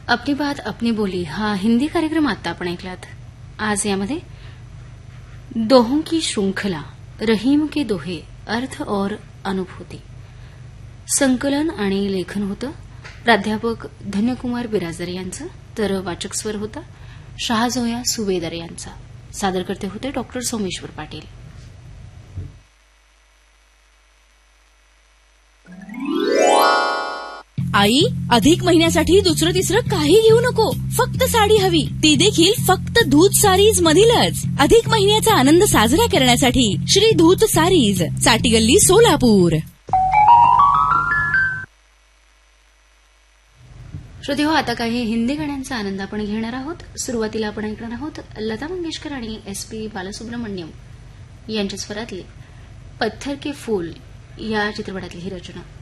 अपनी बात अपनी बोली हा हिंदी कार्यक्रम आता आपण ऐकलात. आज यामध्ये दोहों की श्रृंखला, रहीम के दोहे, अर्थ और अनुभूती, संकलन आणि लेखन होतं प्राध्यापक धन्यकुमार बिराजदार यांचं, तर वाचक स्वर होता शहाजोया सुवेदार यांचा. सादरकर्ते होते डॉक्टर सोमेश्वर पाटील. आई, अधिक महिन्यासाठी दुसरं तिसरं काही घेऊ नको, फक्त साडी हवी, ती देखील फक्त धूत सारीज मधीलच. अधिक महिन्याचा आनंद साजरा करण्यासाठी श्री धूत सारीज, साटीगल्ली, सोलापूर. श्रोतेहो, आता काही हिंदी गाण्यांचा आनंद आपण घेणार आहोत. सुरुवातीला आपण ऐकणार आहोत लता मंगेशकर आणि SP बालसुब्रमण्यम यांच्या स्वरातली पत्थर के फूल या चित्रपटातली ही रचना.